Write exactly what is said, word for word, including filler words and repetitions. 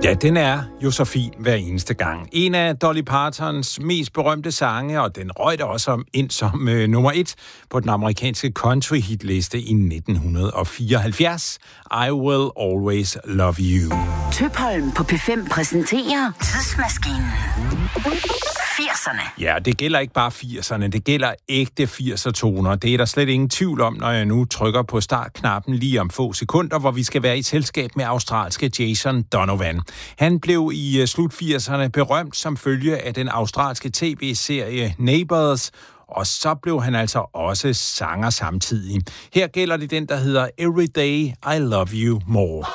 Ja, den er jo så fin hver eneste gang. En af Dolly Partons mest berømte sange, og den røg da også ind som øh, nummer et på den amerikanske country-hitliste i nitten fireoghalvfjerds. I Will Always Love You. Tøpholm på P fem præsenterer Tidsmaskinen. firserne. Ja, det gælder ikke bare firserne, det gælder ægte firser-toner. Det er der slet ingen tvivl om, når jeg nu trykker på startknappen lige om få sekunder, hvor vi skal være i selskab med australske Jason Donovan. Han blev i slut firserne berømt som følge af den australske tv-serie Neighbours, og så blev han altså også sanger samtidig. Her gælder det den, der hedder Every Day I Love You More.